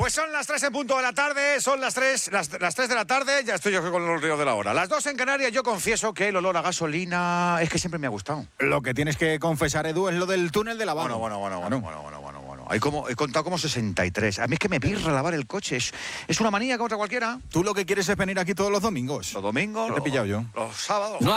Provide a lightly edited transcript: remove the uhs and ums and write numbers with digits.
Pues son las 3 en punto de la tarde, son las 3 de la tarde, ya estoy yo con los ríos de la hora. Las 2 en Canarias, yo confieso que el olor a gasolina es que siempre me ha gustado. Lo que tienes que confesar, Edu, es lo del túnel de lavado. Bueno. He contado como 63. A mí es que me pirra lavar el coche. Es una manía contra cualquiera. Tú lo que quieres es venir aquí todos los domingos. Los domingos, Te he pillado yo. los sábados.